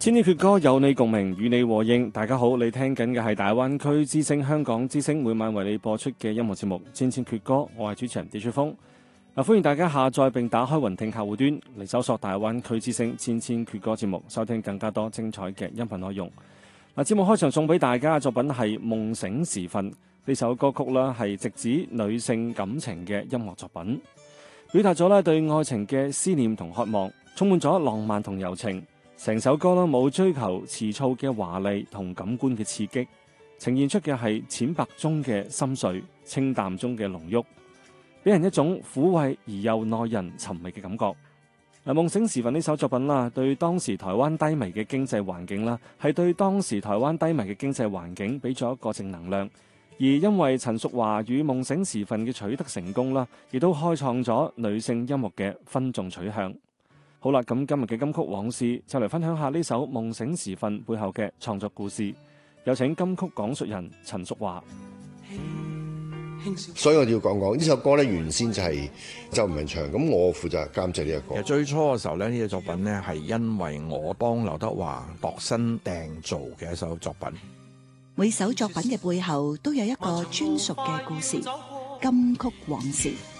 千禧闕歌有你共鳴，與你和應。大家好，你聽緊嘅係大灣區之聲香港之聲每晚為你播出嘅音樂節目《千禧闕歌》，我係主持人李雪峰。歡迎大家下載並打開雲聽客戶端嚟搜索大灣區之聲千禧闕歌節目，收聽更加多精彩嘅音頻內容。節目開場送俾大家嘅作品係《夢醒時分》，呢首歌曲啦係直指女性感情嘅音樂作品，表達咗對愛情嘅思念同渴望，充滿咗浪漫同柔情。成首歌啦冇追求詞藻嘅華麗同感官嘅刺激，呈現出嘅係淺白中嘅深邃，清淡中嘅濃郁，俾人一種撫慰而又耐人尋味嘅感覺。夢醒時分呢首作品啦，對當時台灣低迷嘅經濟環境啦，係對當時台灣低迷嘅經濟環境俾咗一個正能量。而因為陳淑華與夢醒時分嘅取得成功啦，亦都開創咗女性音樂嘅分眾取向。好啦，咁今日嘅金曲往事就嚟分享下呢首《夢醒時分》背後嘅創作故事。有請金曲講述人陳淑華。 所以我要講講呢首歌咧，原先就係周文唱，咁我負責監製呢一個。 其實最初嘅時候咧，呢個作品咧係因為我幫劉德華度身訂造嘅一首作品。 每首作品嘅背後都有一個專屬嘅故事，金曲往事。